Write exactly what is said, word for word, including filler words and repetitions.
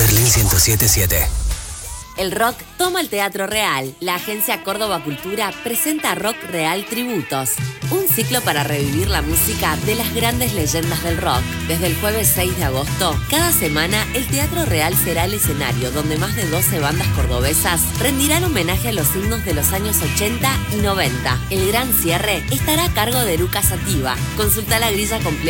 Berlín ciento siete punto siete. El rock toma el Teatro Real. La agencia Córdoba Cultura presenta Rock Real Tributos, un ciclo para revivir la música de las grandes leyendas del rock. Desde el jueves seis de agosto, cada semana el Teatro Real será el escenario donde más de doce bandas cordobesas rendirán homenaje a los himnos de los años ochenta y noventa. El gran cierre estará a cargo de Eruca Sativa. Consulta la grilla completa